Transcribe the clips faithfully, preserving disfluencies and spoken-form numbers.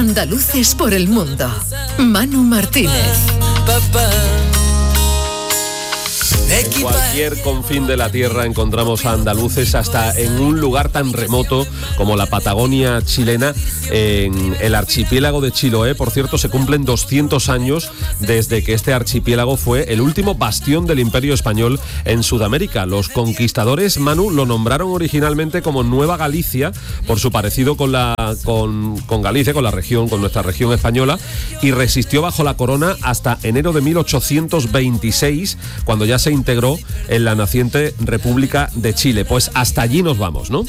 Andaluces por el mundo. Manu Martínez. En cualquier confín de la tierra encontramos a andaluces, hasta en un lugar tan remoto como la Patagonia chilena, en el archipiélago de Chiloé. Por cierto, se cumplen doscientos años desde que este archipiélago fue el último bastión del Imperio Español en Sudamérica. Los conquistadores, Manu, lo nombraron originalmente como Nueva Galicia por su parecido con la con, con Galicia, con la región, con nuestra región española, y resistió bajo la corona hasta enero de mil ochocientos veintiséis, cuando ya se integró en la naciente República de Chile. Pues hasta allí nos vamos, ¿no?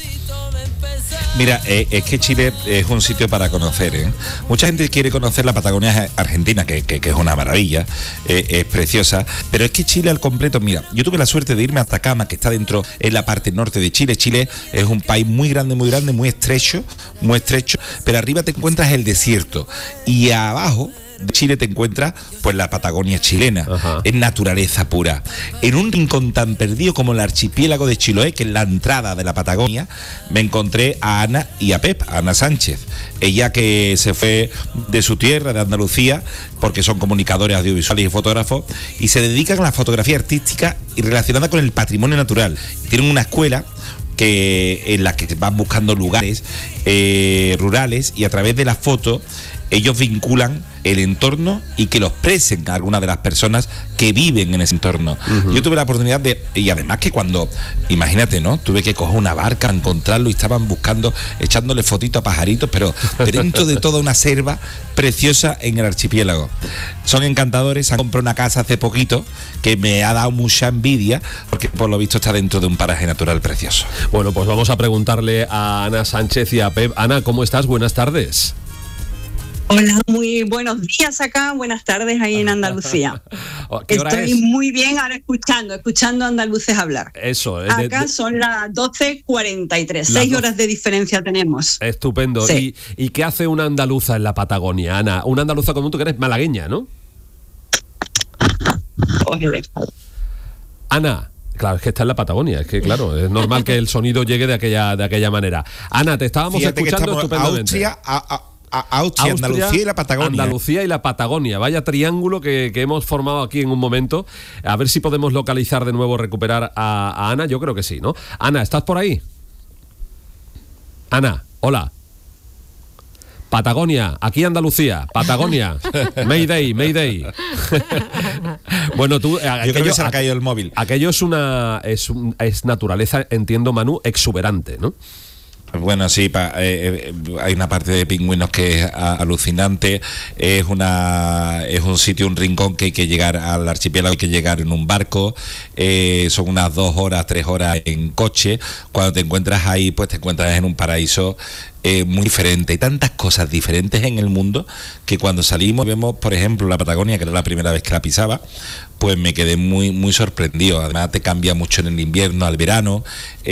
Mira, eh, es que Chile es un sitio para conocer, ¿eh? Mucha gente quiere conocer la Patagonia Argentina, que, que, que es una maravilla, eh, es preciosa, pero es que Chile al completo, mira, yo tuve la suerte de irme a Atacama, que está dentro, en la parte norte de Chile. Chile es un país muy grande, muy grande, muy estrecho, muy estrecho, pero arriba te encuentras el desierto, y abajo de Chile te encuentras pues la Patagonia chilena. Ajá. Es naturaleza pura. En un rincón tan perdido como el archipiélago de Chiloé, que es la entrada de la Patagonia, me encontré a Ana y a Pep, a Ana Sánchez. Ella que se fue de su tierra, de Andalucía, porque son comunicadores audiovisuales y fotógrafos, y se dedican a la fotografía artística y relacionada con el patrimonio natural. Tienen una escuela que en la que van buscando lugares eh, rurales, y a través de la foto ellos vinculan el entorno y que lo expresen a algunas de las personas que viven en ese entorno. Uh-huh. Yo tuve la oportunidad de, y además que cuando, imagínate, ¿no? Tuve que coger una barca, encontrarlo, y estaban buscando, echándole fotitos a pajaritos, pero dentro de toda una selva preciosa en el archipiélago. Son encantadores. Han comprado una casa hace poquito que me ha dado mucha envidia, porque por lo visto está dentro de un paraje natural precioso. Bueno, pues vamos a preguntarle a Ana Sánchez y a Pep. Ana, ¿cómo estás? Buenas tardes. Hola, muy buenos días acá, buenas tardes ahí en Andalucía. ¿Qué hora Estoy es? muy bien ahora escuchando, escuchando andaluces hablar. Eso. Acá de, de... son las doce cuarenta y tres, seis horas de diferencia tenemos. Estupendo. Sí. ¿Y, ¿Y qué hace una andaluza en la Patagonia, Ana? Una andaluza como tú, que eres malagueña, ¿no? Ójale. Ana. Claro, es que está en la Patagonia, es que claro, es normal que el sonido llegue de aquella, de aquella manera. Ana, te estábamos Fíjate escuchando estupendamente. Austria, a, a... Austria, Austria, Andalucía y la Patagonia. Andalucía y la Patagonia. Vaya triángulo que, que hemos formado aquí en un momento. A ver si podemos localizar de nuevo, recuperar a, a Ana. Yo creo que sí, ¿no? Ana, ¿estás por ahí? Ana, hola. Patagonia, aquí Andalucía, Patagonia, Mayday, Mayday. Bueno, tú... Yo aquello, creo que se ha caído el móvil. Aquello es una... Es, un, es naturaleza, entiendo, Manu, exuberante, ¿no? Bueno, sí, pa, eh, eh, hay una parte de pingüinos que es a, alucinante. Es una es un sitio, un rincón que hay que llegar al archipiélago, hay que llegar en un barco. Eh, son unas dos horas, tres horas en coche. Cuando te encuentras ahí, pues te encuentras en un paraíso eh, muy diferente. Hay tantas cosas diferentes en el mundo que cuando salimos vemos, por ejemplo, la Patagonia, que era la primera vez que la pisaba, pues me quedé muy muy sorprendido. Además te cambia mucho en el invierno al verano.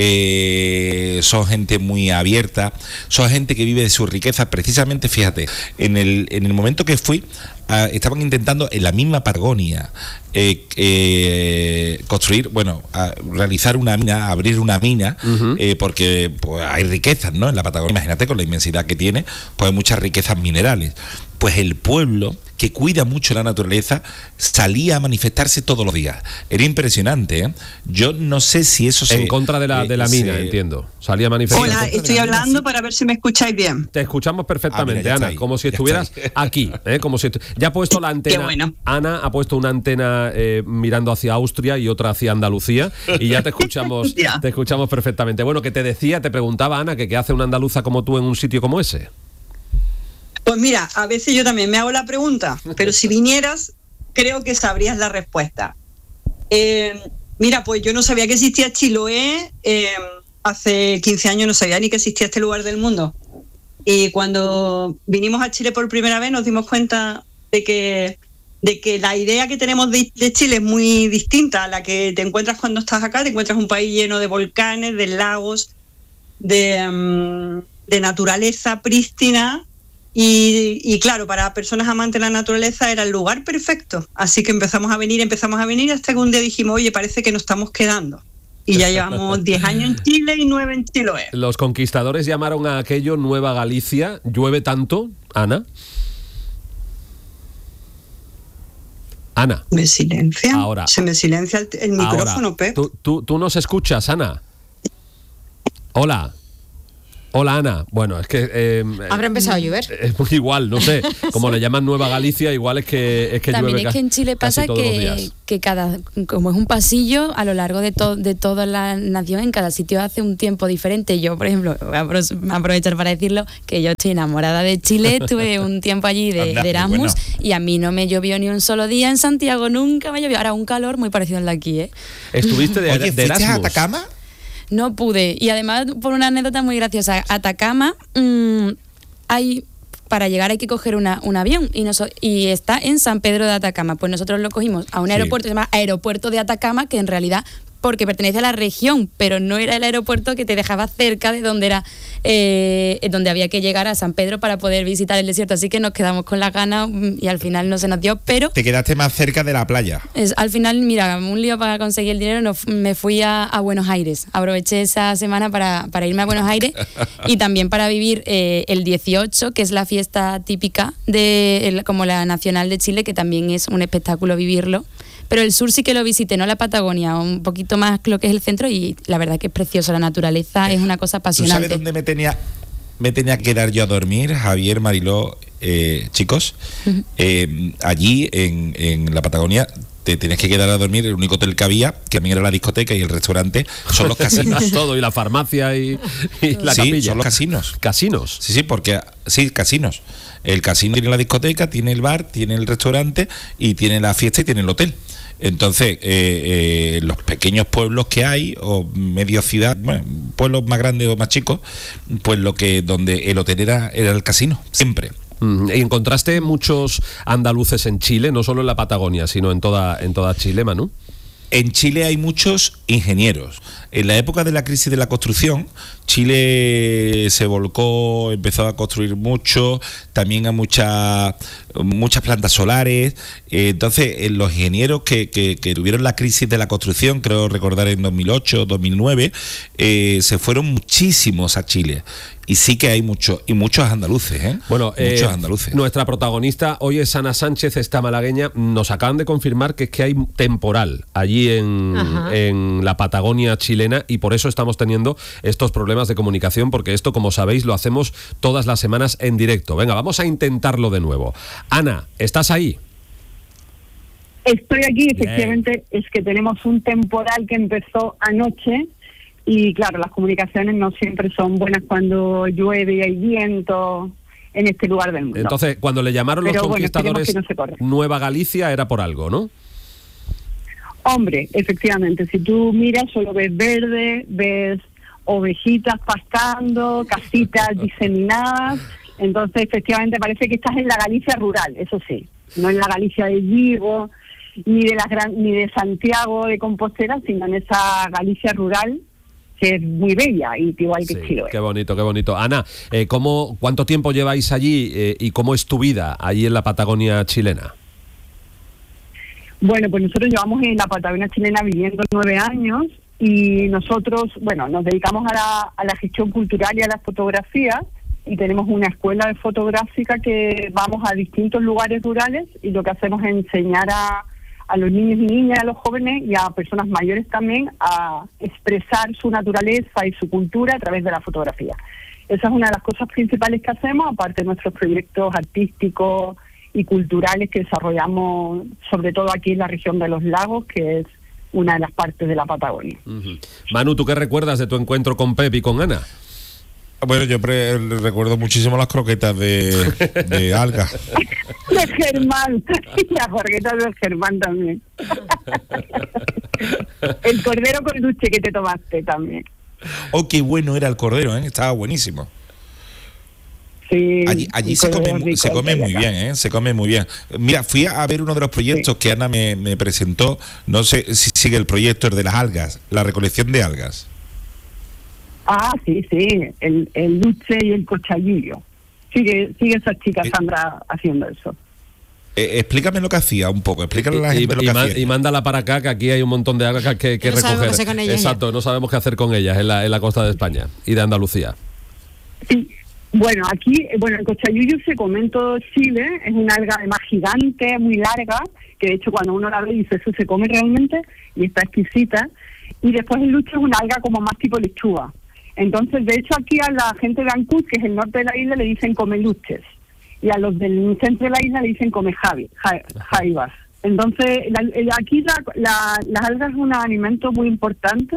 Eh, son gente muy abierta, son gente que vive de su riqueza. Precisamente, fíjate, en el, en el momento que fui, uh, estaban intentando en la misma Patagonia eh, eh, construir, bueno, uh, realizar una mina, abrir una mina, uh-huh. eh, porque pues, hay riquezas, ¿no? En la Patagonia, imagínate, con la inmensidad que tiene, pues hay muchas riquezas minerales. Pues el pueblo, que cuida mucho la naturaleza, salía a manifestarse todos los días. Era impresionante, ¿eh? Yo no sé si eso se... En contra de la, de la eh, mina, se... entiendo. Salía a manifestarse. Hola, estoy hablando mina, para ver si me escucháis bien. Te escuchamos perfectamente, ah, mira, Ana, como si estuvieras aquí. ¿eh? Como si estu... Ya ha puesto la antena. Qué bueno. Ana ha puesto una antena eh, mirando hacia Austria y otra hacia Andalucía, y ya te escuchamos, ya. te escuchamos perfectamente. Bueno, que te decía, te preguntaba, Ana, que qué hace una andaluza como tú en un sitio como ese. Pues mira, a veces yo también me hago la pregunta, pero si vinieras, creo que sabrías la respuesta. Eh, mira, pues yo no sabía que existía Chiloé, eh, hace quince años no sabía ni que existía este lugar del mundo. Y cuando vinimos a Chile por primera vez nos dimos cuenta de que, de que la idea que tenemos de, de Chile es muy distinta a la que te encuentras cuando estás acá. Te encuentras un país lleno de volcanes, de lagos, de, um, de naturaleza prístina. Y, y claro, para personas amantes de la naturaleza era el lugar perfecto. Así que empezamos a venir, empezamos a venir hasta que un día dijimos, oye, parece que nos estamos quedando. Y ya llevamos diez años en Chile y nueve en Chiloé. Los conquistadores llamaron a aquello Nueva Galicia. ¿Llueve tanto, Ana? Ana. ¿Me silencia? Ahora. Se me silencia el, el micrófono, Ahora, Pep. ¿tú, tú, ¿Tú nos escuchas, Ana? Hola. Hola, Ana. Bueno, es que... Eh, Habrá empezado a llover. Es muy igual, no sé. Como le llaman Nueva Galicia, igual es que, es que También llueve es que en Chile pasa que, que cada, como es un pasillo, a lo largo de, to, de toda la nación, en cada sitio hace un tiempo diferente. Yo, por ejemplo, voy a aprovechar para decirlo, que yo estoy enamorada de Chile, tuve un tiempo allí de, Anda, de Erasmus, bueno. y a mí no me llovió ni un solo día en Santiago, nunca me llovió. Ahora un calor muy parecido al de aquí, ¿eh? ¿Estuviste de, Oye, de ¿fuiste Erasmus? a Atacama? No pude. Y además, por una anécdota muy graciosa, Atacama, mmm, hay, para llegar hay que coger una, un avión y, noso- y está en San Pedro de Atacama. Pues nosotros lo cogimos a un Sí. aeropuerto que se llama Aeropuerto de Atacama, que en realidad, porque pertenece a la región, pero no era el aeropuerto que te dejaba cerca de donde era eh, donde había que llegar a San Pedro para poder visitar el desierto. Así que nos quedamos con las ganas mm, y al final no se nos dio, pero... Te quedaste más cerca de la playa. Es, al final, mira, un lío para conseguir el dinero, no, me fui a, a Buenos Aires. Aproveché esa semana para, para irme a Buenos Aires y también para vivir eh, el dieciocho, que es la fiesta típica de el, como la Nacional de Chile, que también es un espectáculo vivirlo. Pero el sur sí que lo visité, no la Patagonia, un poquito más lo que es el centro, y la verdad que es precioso, la naturaleza es una cosa ¿Tú apasionante. sabes dónde me tenía, me tenía que quedar yo a dormir, Javier, Mariló, eh, chicos? Uh-huh. Eh, allí, en, en la Patagonia, te tenías que quedar a dormir. El único hotel que había, que también era la discoteca y el restaurante, son los casinos. Todo, y la farmacia y, y la Sí, capilla. son los casinos. Casinos. Sí, sí, porque sí, casinos. El casino tiene la discoteca, tiene el bar, tiene el restaurante y tiene la fiesta y tiene el hotel. Entonces, eh, eh, los pequeños pueblos que hay, o medio ciudad, bueno, pueblos más grandes o más chicos, pues lo que donde el hotel era, era el casino, siempre. Mm, ¿y encontraste muchos andaluces en Chile, no solo en la Patagonia, sino en toda, en toda Chile, Manu? En Chile hay muchos ingenieros. En la época de la crisis de la construcción, Chile se volcó, empezó a construir mucho, también a muchas muchas plantas solares. Eh, entonces, eh, los ingenieros que, que, que tuvieron la crisis de la construcción, creo recordar en dos mil ocho, dos mil nueve, eh, se fueron muchísimos a Chile. Y sí que hay muchos, y muchos andaluces, ¿eh? Bueno, muchos eh, andaluces. Nuestra protagonista hoy es Ana Sánchez, esta malagueña. Nos acaban de confirmar que es que hay temporal allí en, en la Patagonia chilena, y por eso estamos teniendo estos problemas de comunicación, porque esto, como sabéis, lo hacemos todas las semanas en directo. Venga, vamos a intentarlo de nuevo. Ana, ¿estás ahí? Estoy aquí, efectivamente. Es que tenemos un temporal que empezó anoche y claro, las comunicaciones no siempre son buenas cuando llueve y hay viento en este lugar del mundo. Entonces, cuando le llamaron los Pero bueno, conquistadores esperemos que no se corra. Nueva Galicia, era por algo, ¿no? Hombre, efectivamente, si tú miras solo ves verde, ves ovejitas pastando, casitas diseminadas, entonces efectivamente parece que estás en la Galicia rural, eso sí, no en la Galicia de Vigo, ni de la gran, ni de Santiago de Compostela, sino en esa Galicia rural que es muy bella y igual que Sí, Chiloé. qué bonito, qué bonito. Ana, eh, ¿cómo, ¿cuánto tiempo lleváis allí eh, y cómo es tu vida allí en la Patagonia chilena? Bueno, pues nosotros llevamos en la Patagonia chilena viviendo nueve años y nosotros, bueno, nos dedicamos a la, a la gestión cultural y a la fotografía, y tenemos una escuela de fotográfica que vamos a distintos lugares rurales y lo que hacemos es enseñar a, a los niños y niñas, a los jóvenes y a personas mayores también a expresar su naturaleza y su cultura a través de la fotografía. Esa es una de las cosas principales que hacemos, aparte de nuestros proyectos artísticos y culturales que desarrollamos sobre todo aquí en la región de los lagos, que es una de las partes de la Patagonia. Uh-huh. Manu, ¿tú qué recuerdas de tu encuentro con Pep y con Ana? Bueno, yo pre- recuerdo muchísimo las croquetas de, de alga. De Germán, y las croquetas de Germán también. El cordero con dulce que te tomaste también. Oh, qué bueno era el cordero, ¿eh? Estaba buenísimo. Sí, Allí, allí se come, mu- se come muy bien, ¿eh? Se come muy bien. Mira, fui a ver uno de los proyectos sí. que Ana me, me presentó. No sé si sigue el proyecto, el de las algas, la recolección de algas. Ah, sí, sí, el, el dulce y el cochallillo. Sigue, sigue esa chica Sandra eh, haciendo eso. Eh, explícame lo que hacía un poco, explícale a la gente y, lo y, que ma- hacía. y mándala para acá, que aquí hay un montón de algas que, que No recoger. sabemos qué hacer con ellas Exacto, ya. no sabemos qué hacer con ellas en la, en la costa de España y de Andalucía. Sí. Bueno, aquí, bueno, el cochayuyo se come en todo Chile, es una alga además gigante, muy larga, que de hecho cuando uno la ve dice, eso se come realmente, y está exquisita. Y después el lucho es una alga como más tipo lechuga. Entonces, de hecho, aquí a la gente de Ancud, que es el norte de la isla, le dicen come luches. Y a los del centro de la isla le dicen come javi, ja- jaivas. Entonces, la, la- aquí la, la, las algas es un alimento muy importante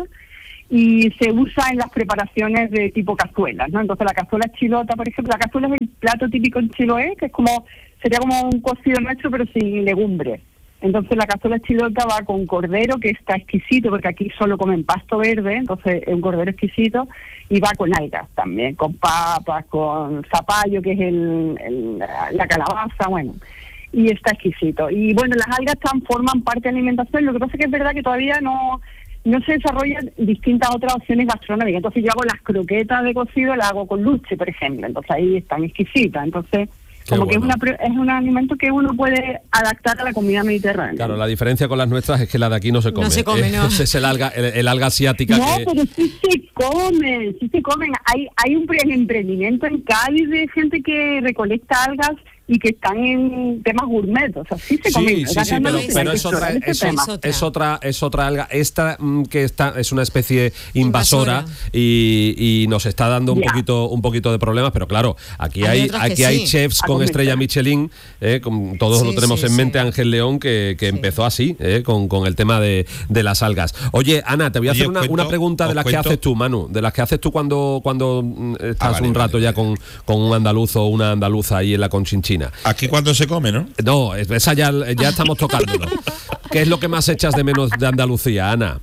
y se usa en las preparaciones de tipo cazuelas, ¿no? Entonces, la cazuela chilota, por ejemplo, la cazuela es el plato típico en Chiloé, que es como, sería como un cocido nuestro, pero sin legumbres. Entonces, la cazuela chilota va con cordero, que está exquisito, porque aquí solo comen pasto verde, entonces es un cordero exquisito, y va con algas también, con papas, con zapallo, que es el, el- la calabaza, bueno, y está exquisito. Y bueno, las algas tan, forman parte de la alimentación, lo que pasa es que es verdad que todavía no... no se desarrollan distintas otras opciones gastronómicas. Entonces yo hago las croquetas de cocido, las hago con luche, por ejemplo. Entonces ahí están exquisitas. Entonces, Qué como bueno. que es, una, pre- es un alimento que uno puede adaptar a la comida mediterránea. Claro, la diferencia con las nuestras es que la de aquí no se come. No se come, Eh, no. ese es el alga, el, el alga asiática No, que... pero sí se comen, sí se comen. Hay hay un pre- emprendimiento en Cádiz de gente que recolecta algas y que están en temas gourmet, o sea, sí se comen. Sí, o sí, sea, sí, pero, realmente pero hay es que otra, explorar ese es, tema. otra. es otra, es otra alga. Esta mm, que está es una especie invasora, Invasora. y, y nos está dando un Ya. poquito, un poquito de problemas, pero claro, aquí Hay hay, otras que aquí hay sí. chefs A con comentar. estrella Michelin, eh, con- todos Sí, lo tenemos sí, en sí. mente, Ángel León, que, que Sí. empezó así, eh, con, con el tema de, de las algas. Oye, Ana, te voy a Oye, hacer os una, cuento- una pregunta de os las que cuento- haces tú, Manu, de las que haces tú cuando, cuando mm, estás vale, un vale, rato ya vale. con, con un andaluz o una andaluza ahí en la Conchinchina. Aquí cuando se come, ¿no? No, es- esa ya, ya estamos tocándolo. ¿Qué es lo que más echas de menos de Andalucía, Ana?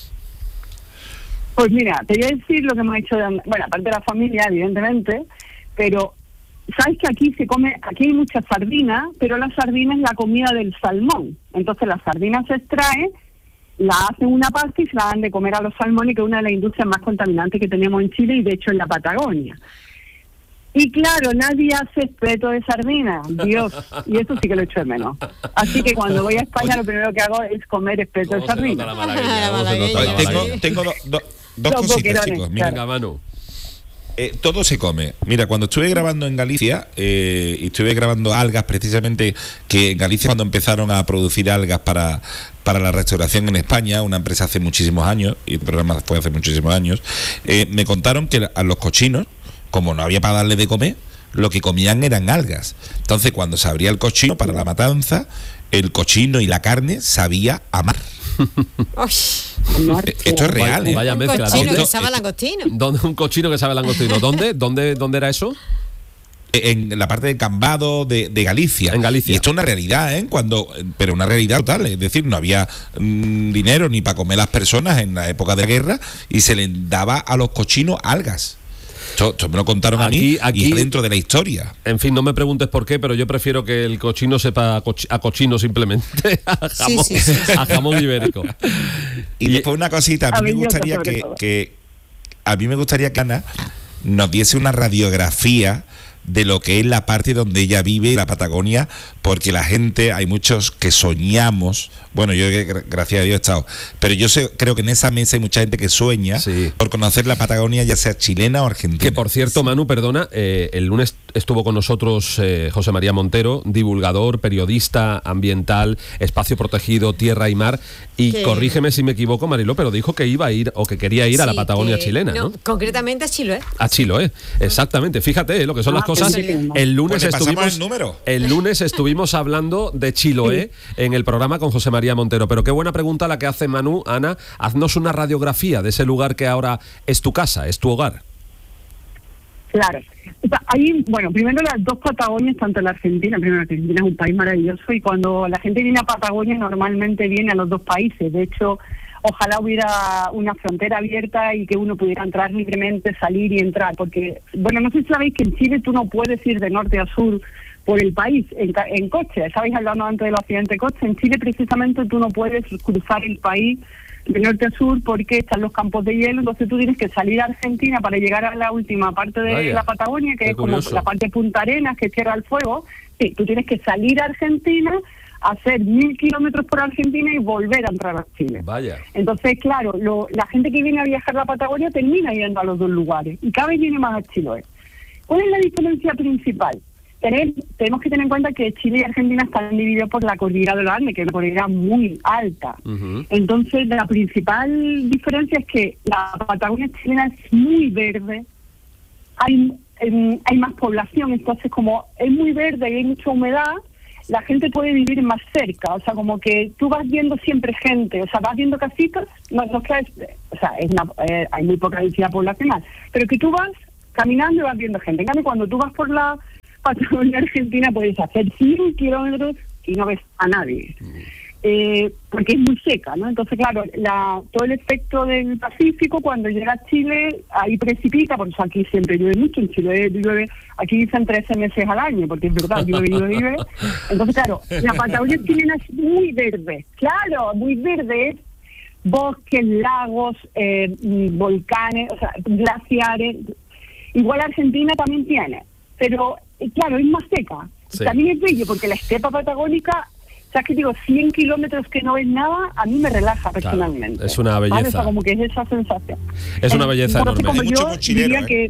Pues mira, te voy a decir lo que hemos hecho, de, And- bueno, aparte de la familia, evidentemente, pero sabes que aquí se come, aquí hay mucha sardina, pero la sardina es la comida del salmón. Entonces la sardina se extrae, la hacen una pasta y se la dan de comer a los salmones, que es una de las industrias más contaminantes que tenemos en Chile y de hecho en la Patagonia. Y claro, nadie hace espeto de sardina, Dios, y eso sí que lo echo de menos. Así que cuando voy a España lo primero que hago es comer espeto de ¿Cómo se nota la sardina. malagueña? ¿Cómo se nota la Oye, tengo, malagueña? tengo do- do- dos Los cositas, boquerones, chicos. Mira, Venga, Manu. Eh, todo se come. Mira, cuando estuve grabando en Galicia, eh, y estuve grabando algas precisamente, que en Galicia cuando empezaron a producir algas para, para la restauración en España, una empresa hace muchísimos años, y el programa fue hace muchísimos años, eh, me contaron que a los cochinos, como no había para darle de comer, lo que comían eran algas. Entonces, cuando se abría el cochino para la matanza, el cochino y la carne sabía a mar. Uy, Eh, Esto es real, ¿eh? Vaya un mezcla. cochino ¿Dónde, que sabe a langostino. ¿Dónde- un cochino que sabe langostino? ¿Dónde, dónde, dónde era eso? En la parte de Cambado de, de Galicia. En Galicia. Y esto es una realidad, ¿eh? Cuando, pero una realidad total. Es decir, no había mm, dinero ni para comer las personas en la época de guerra y se les daba a los cochinos algas. Esto, esto me lo contaron a Aquí- mí aquí- y está dentro de la historia. En fin, no me preguntes por qué, pero yo prefiero que el cochino sepa a, coch- a cochino simplemente, a jamón, Sí, sí, sí. a jamón ibérico. Y, después una cosita, a mí me Aviñota, gustaría sobre que, todo. que a mí me gustaría que Ana nos diese una radiografía de lo que es la parte donde ella vive, la Patagonia, porque la gente, hay muchos que soñamos, bueno, yo gra- gracias a Dios he estado, pero yo sé, creo que en esa mesa hay mucha gente que sueña Sí. por conocer la Patagonia, ya sea chilena o argentina. Que por cierto, Manu, perdona, eh, el lunes estuvo con nosotros eh, José María Montero, divulgador, periodista ambiental, espacio protegido, tierra y mar, y Que- corrígeme si me equivoco, Mariló, pero dijo que iba a ir o que quería ir a la Sí, Patagonia que- chilena, ¿no? Concretamente a Chiloé. A Chiloé, exactamente. Fíjate eh, lo que son Ah, las cosas. excelente. El lunes Pues le pasamos estuvimos el número. el lunes estuvimos hablando de Chiloé en el programa con José María Montero. Pero qué buena pregunta la que hace Manu. Ana, haznos una radiografía de ese lugar que ahora es tu casa, es tu hogar. Claro. O sea, hay, bueno, primero las dos Patagonias, tanto la Argentina, primero la Argentina es un país maravilloso y cuando la gente viene a Patagonia normalmente viene a los dos países. De hecho, ojalá hubiera una frontera abierta y que uno pudiera entrar libremente, salir y entrar. Porque, bueno, no sé si sabéis que en Chile tú no puedes ir de norte a sur por el país en, ca- en coche. Estabais hablando antes del accidente de coche. En Chile precisamente tú no puedes cruzar el país de norte a sur porque están los campos de hielo, entonces tú tienes que salir a Argentina para llegar a la última parte de Vaya, la Patagonia, que qué es curioso. como la parte de Punta Arenas, que es Tierra del Fuego. Sí, tú tienes que salir a Argentina, hacer mil kilómetros por Argentina y volver a entrar a Chile. Vaya. Entonces, claro, lo, la gente que viene a viajar a la Patagonia termina yendo a los dos lugares y cada vez viene más a Chiloé. ¿Cuál es la diferencia principal? Tener, tenemos que tener en cuenta que Chile y Argentina están divididos por la cordillera de los Andes, que es una cordillera muy alta. Uh-huh. Entonces, la principal diferencia es que la Patagonia chilena es muy verde, hay, em, hay más población, entonces como es muy verde y hay mucha humedad, la gente puede vivir más cerca, o sea, como que tú vas viendo siempre gente, o sea, vas viendo casitas, no, no es que es, o sea, es una, eh, hay muy poca densidad poblacional, pero que tú vas caminando y vas viendo gente. En cambio, cuando tú vas por la Patagonia Argentina puedes hacer cien kilómetros y no ves a nadie, eh, porque es muy seca, ¿no? Entonces, claro, la, todo el espectro del Pacífico, cuando llega a Chile, ahí precipita, por eso aquí siempre llueve mucho, en Chile llueve, aquí dicen trece meses al año, porque es verdad, llueve, llueve, llueve. Entonces, claro, la Patagonia chilena es muy verde, claro, muy verde, es bosques, lagos, eh, volcanes, o sea, glaciares. Igual Argentina también tiene, pero eh, claro, es más seca. Sí. También es bello, porque la estepa patagónica, ¿sabes qué digo? cien kilómetros que no ves nada, a mí me relaja personalmente. Es una belleza. ¿Vale? O sea, como que es esa sensación. Es una belleza Entonces, enorme. como Hay mucho yo mochilero, diría ¿eh? que...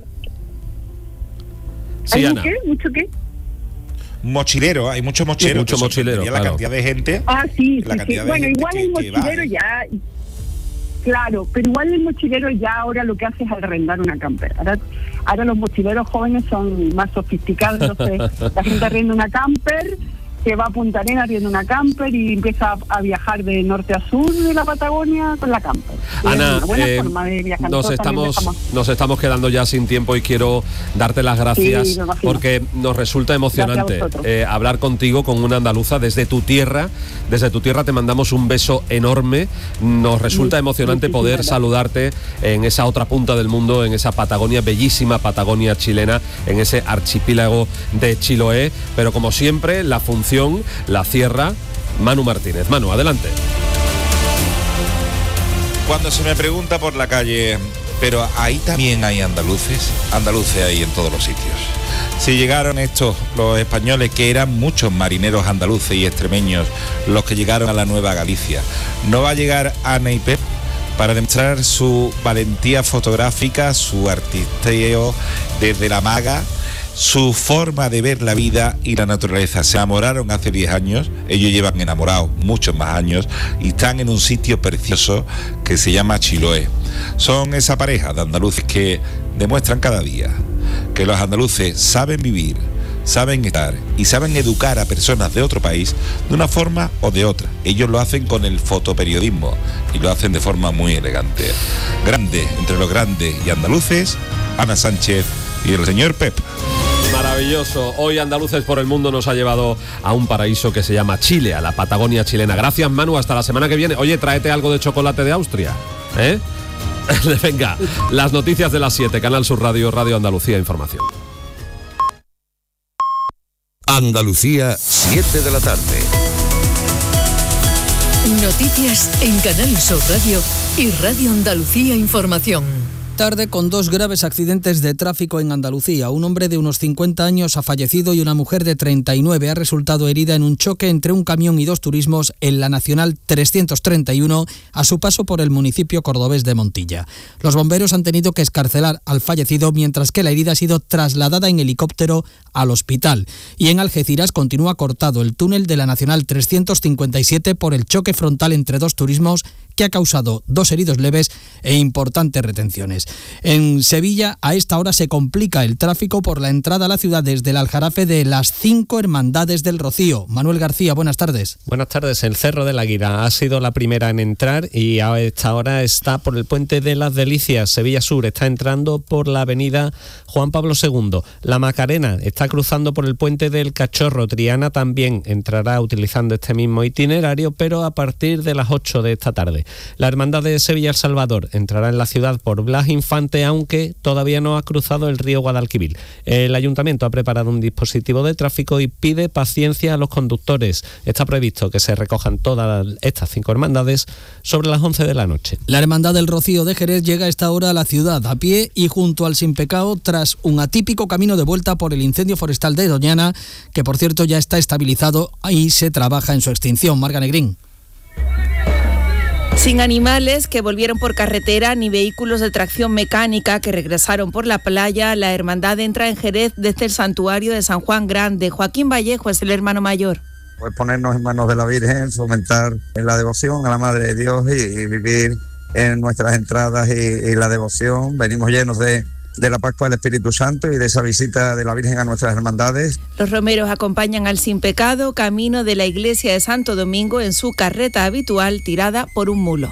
Sí, ¿Hay Ana. qué? ¿Mucho qué? Mochilero, hay muchos mochileros. mucho Te mochilero, sorprendería la claro. cantidad de gente. Ah, sí, la sí, sí. cantidad de Bueno, gente igual que- el que va, mochilero ¿eh? ya... Claro, pero igual el mochilero ya ahora lo que hace es arrendar una camper. Ahora, ahora los mochileros jóvenes son más sofisticados, entonces la gente arrenda una camper, que va a Punta Arenas, arrienda una camper y empieza a, a viajar de norte a sur de la Patagonia con la camper. Y es Ana, una buena eh, forma de viajar. nos Nosotros también estamos viajamos. nos estamos quedando ya sin tiempo y quiero darte las gracias Sí, me imagino. porque nos resulta emocionante Gracias a vosotros. eh, hablar contigo con una andaluza desde tu tierra. Desde tu tierra te mandamos un beso enorme. Nos resulta Much- emocionante muchísimas poder gracias. saludarte en esa otra punta del mundo, en esa Patagonia, bellísima Patagonia chilena, en ese archipiélago de Chiloé. Pero como siempre, la función la cierra Manu Martínez. Manu, adelante. Cuando se me pregunta por la calle, pero ahí también hay andaluces, andaluces hay en todos los sitios. Si llegaron estos, los españoles, que eran muchos marineros andaluces y extremeños, los que llegaron a la Nueva Galicia, ¿no va a llegar Ana y Pep para demostrar su valentía fotográfica, su artisteo desde la maga, su forma de ver la vida y la naturaleza? Se enamoraron hace diez años, ellos llevan enamorados muchos más años y están en un sitio precioso que se llama Chiloé. Son esa pareja de andaluces que demuestran cada día que los andaluces saben vivir, saben estar y saben educar a personas de otro país de una forma o de otra. Ellos lo hacen con el fotoperiodismo y lo hacen de forma muy elegante. Grande entre los grandes y andaluces, Ana Sánchez y el señor Pep. Maravilloso. Hoy Andaluces por el Mundo nos ha llevado a un paraíso que se llama Chile, a la Patagonia chilena. Gracias, Manu. Hasta la semana que viene. Oye, tráete algo de chocolate de Austria, ¿eh? Venga, las noticias de las siete, Canal Sur Radio, Radio Andalucía Información. Andalucía, siete de la tarde. Noticias en Canal Sur Radio y Radio Andalucía Información. Tarde con dos graves accidentes de tráfico en Andalucía. Un hombre de unos cincuenta años ha fallecido y una mujer de treinta y nueve ha resultado herida en un choque entre un camión y dos turismos en la Nacional trescientos treinta y uno a su paso por el municipio cordobés de Montilla. Los bomberos han tenido que excarcelar al fallecido mientras que la herida ha sido trasladada en helicóptero al hospital. Y en Algeciras continúa cortado el túnel de la Nacional trescientos cincuenta y siete por el choque frontal entre dos turismos que ha causado dos heridos leves e importantes retenciones. En Sevilla, a esta hora se complica el tráfico por la entrada a la ciudad desde el Aljarafe de las cinco Hermandades del Rocío. Manuel García, buenas tardes. Buenas tardes. El Cerro del Águila ha sido la primera en entrar y a esta hora está por el Puente de las Delicias. Sevilla Sur está entrando por la avenida Juan Pablo segundo. La Macarena está cruzando por el Puente del Cachorro. Triana también entrará utilizando este mismo itinerario, pero a partir de las ocho de esta tarde. La Hermandad de Sevilla El Salvador entrará en la ciudad por Blas Infante, aunque todavía no ha cruzado el río Guadalquivir. El Ayuntamiento ha preparado un dispositivo de tráfico y pide paciencia a los conductores. Está previsto que se recojan todas estas cinco hermandades sobre las once de la noche. La Hermandad del Rocío de Jerez llega a esta hora a la ciudad a pie y junto al Sin Pecado tras un atípico camino de vuelta por el incendio forestal de Doñana, que por cierto ya está estabilizado y se trabaja en su extinción. Marga Negrín. Sin animales que volvieron por carretera ni vehículos de tracción mecánica que regresaron por la playa, la hermandad entra en Jerez desde el santuario de San Juan Grande. Joaquín Vallejo es el hermano mayor. Pues ponernos en manos de la Virgen, fomentar la devoción a la Madre de Dios y, y vivir en nuestras entradas y, y la devoción. Venimos llenos de, de la Pascua del Espíritu Santo y de esa visita de la Virgen a nuestras hermandades. Los romeros acompañan al Sin Pecado camino de la iglesia de Santo Domingo en su carreta habitual tirada por un mulo.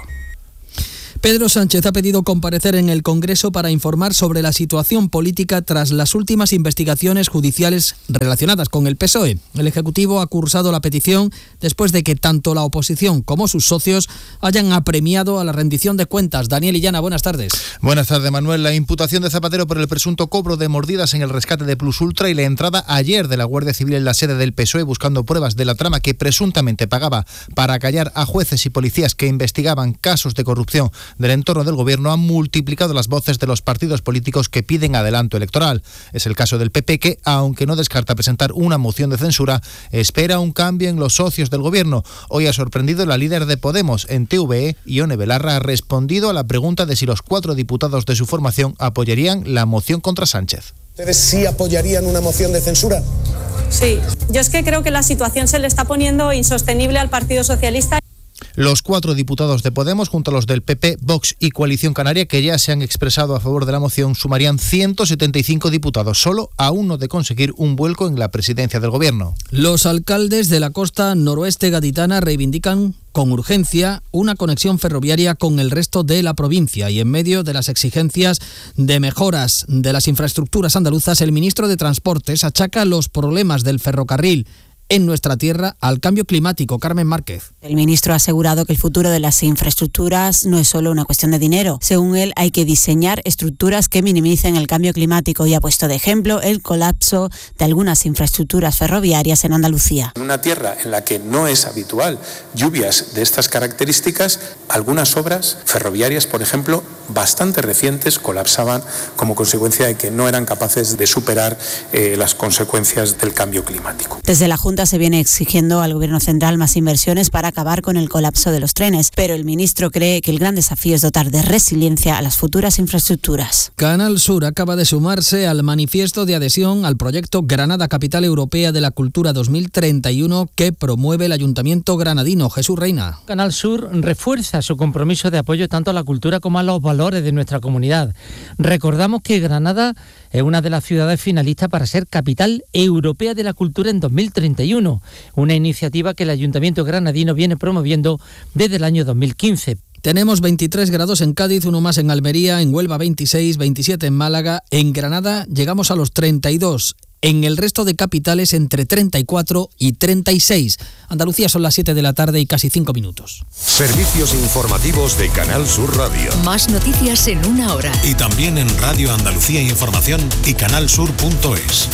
Pedro Sánchez ha pedido comparecer en el Congreso para informar sobre la situación política tras las últimas investigaciones judiciales relacionadas con el P S O E. El Ejecutivo ha cursado la petición después de que tanto la oposición como sus socios hayan apremiado a la rendición de cuentas. Daniel Illana, buenas tardes. Buenas tardes, Manuel. La imputación de Zapatero por el presunto cobro de mordidas en el rescate de Plus Ultra y la entrada ayer de la Guardia Civil en la sede del P S O E buscando pruebas de la trama que presuntamente pagaba para callar a jueces y policías que investigaban casos de corrupción del entorno del gobierno han multiplicado las voces de los partidos políticos que piden adelanto electoral. Es el caso del P P que, aunque no descarta presentar una moción de censura, espera un cambio en los socios del gobierno. Hoy ha sorprendido la líder de Podemos en T V E, Ione Belarra, ha respondido a la pregunta de si los cuatro diputados de su formación apoyarían la moción contra Sánchez. ¿Ustedes sí apoyarían una moción de censura? Sí, yo es que creo que la situación se le está poniendo insostenible al Partido Socialista. Los cuatro diputados de Podemos, junto a los del P P, Vox y Coalición Canaria, que ya se han expresado a favor de la moción, sumarían ciento setenta y cinco diputados, solo a uno de conseguir un vuelco en la presidencia del gobierno. Los alcaldes de la costa noroeste gaditana reivindican con urgencia una conexión ferroviaria con el resto de la provincia y en medio de las exigencias de mejoras de las infraestructuras andaluzas, el ministro de Transportes achaca los problemas del ferrocarril en nuestra tierra al cambio climático. Carmen Márquez. El ministro ha asegurado que el futuro de las infraestructuras no es solo una cuestión de dinero. Según él, hay que diseñar estructuras que minimicen el cambio climático y ha puesto de ejemplo el colapso de algunas infraestructuras ferroviarias en Andalucía. En una tierra en la que no es habitual lluvias de estas características, algunas obras ferroviarias, por ejemplo, bastante recientes, colapsaban como consecuencia de que no eran capaces de superar eh, las consecuencias del cambio climático. Desde la Junta se viene exigiendo al Gobierno central más inversiones para acabar con el colapso de los trenes, pero el ministro cree que el gran desafío es dotar de resiliencia a las futuras infraestructuras. Canal Sur acaba de sumarse al manifiesto de adhesión al proyecto Granada Capital Europea de la Cultura dos mil treinta y uno que promueve el Ayuntamiento granadino. Jesús Reina. Canal Sur refuerza su compromiso de apoyo tanto a la cultura como a los valores de nuestra comunidad. Recordamos que Granada es una de las ciudades finalistas para ser Capital Europea de la Cultura en dos mil treinta y uno, una iniciativa que el Ayuntamiento granadino viene promoviendo desde el año dos mil quince. Tenemos veintitrés grados en Cádiz, uno más en Almería, en Huelva veintiséis, veintisiete en Málaga, en Granada llegamos a los treinta y dos. En el resto de capitales entre treinta y cuatro y treinta y seis. Andalucía son las siete de la tarde y casi cinco minutos. Servicios informativos de Canal Sur Radio. Más noticias en una hora. Y también en Radio Andalucía Información y canal sur punto es.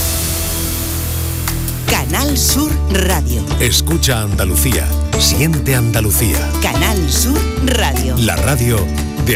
Canal Sur Radio. Escucha Andalucía. Siente Andalucía. Canal Sur Radio. La radio